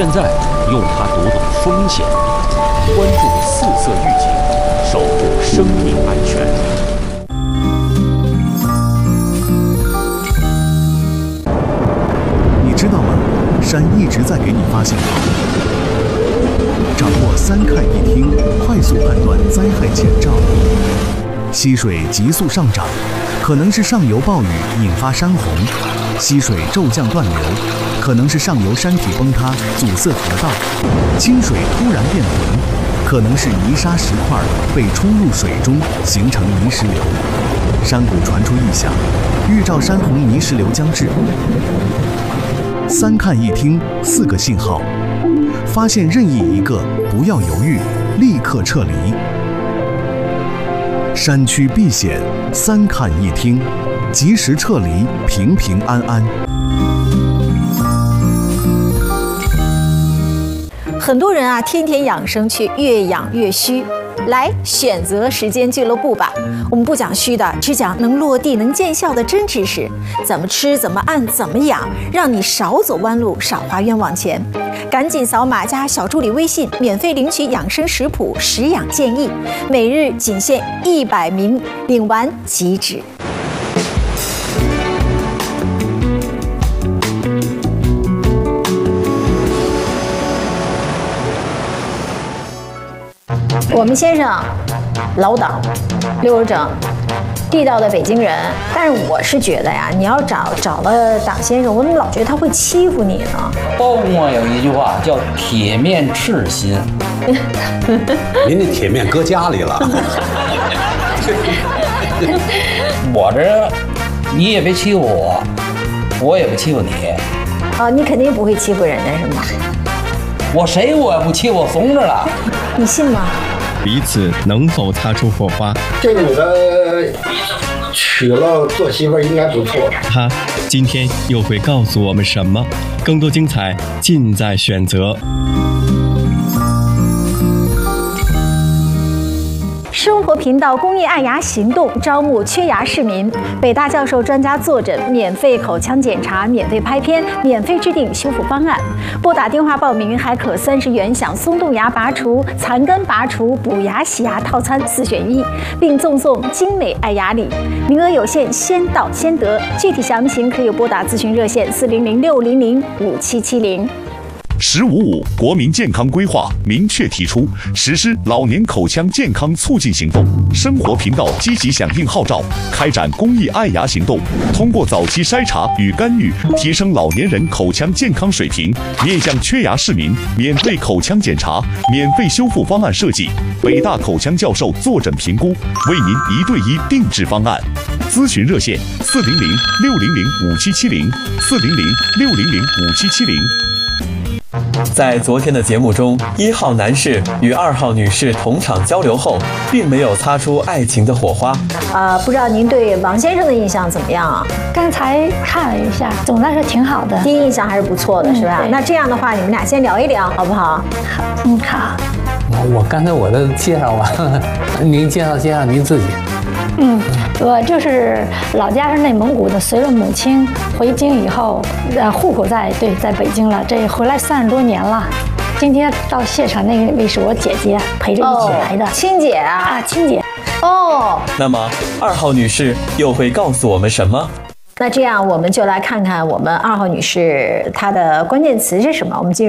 现在，用它读懂风险，关注四色预警，守护生命安全。 你知道吗？山一直在给你发信号。掌握3看1听，快速判断灾害前兆。溪水急速上涨，可能是上游暴雨引发山洪；溪水骤降断流，可能是上游山体崩塌阻塞河道；清水突然变浑，可能是泥沙石块被冲入水中形成泥石流。山谷传出异响，预兆山洪泥石流将至。3看1听，4个信号，发现任意一个，不要犹豫，立刻撤离。山区避险，3看1听，及时撤离，平平安安。 很多人啊，天天养生却越养越虚。来选择时间俱乐部吧，我们不讲虚的，只讲能落地、能见效的真知识。怎么吃，怎么按，怎么养，让你少走弯路，少花冤枉钱。赶紧扫码加小助理微信，免费领取养生食谱、食养建议，每日仅限100名，领完即止。我们先生老党溜儿整，地道的北京人，但是我是觉得呀，你要找了党先生，我怎么老觉得他会欺负你呢？ 包公啊有一句话叫铁面赤心。 您这铁面搁家里了。 我这你也别欺负我，我也不欺负你。 啊，你肯定不会欺负人家是吗？ 我谁我也不欺负，我怂着了。 你信吗？ 彼此能否擦出火花？ 这个女的娶了做媳妇儿应该不错。 她今天又会告诉我们什么？更多精彩尽在选择。 生活频道公益爱牙行动招募缺牙市民，北大教授专家坐诊，免费口腔检查，免费拍片，免费制定修复方案。拨打电话报名，还可30元享松动牙拔除、残根拔除、补牙洗牙套餐4选1，并赠送精美爱牙礼。名额有限，先到先得。具体详情可以拨打咨询热线400-600-5770。 “15.5”国民健康规划明确提出实施老年口腔健康促进行动。生活频道积极响应号召，开展公益爱牙行动，通过早期筛查与干预，提升老年人口腔健康水平，面向缺牙市民免费口腔检查、免费修复方案设计，北大口腔教授坐诊评估，为您1对1定制方案。咨询热线400-600-5770，400-600-5770。 在昨天的节目中，1号男士与2号女士同场交流后，并没有擦出爱情的火花。 不知道您对王先生的印象怎么样啊？ 刚才看了一下，总的来说挺好的， 第一印象还是不错的，是吧？那这样的话，你们俩先聊一聊，好不好？ 好，好。 我刚才我的介绍完了，您介绍您自己。 我就是老家是内蒙古的，随了母亲回京以后，户口在北京了，这回来30多年了。今天到现场那位是我姐姐陪着一起来的， 亲姐啊， 亲姐。 那么2号女士又会告诉我们什么？ 那这样我们就来看看我们2号女士她的关键词是什么。我们进入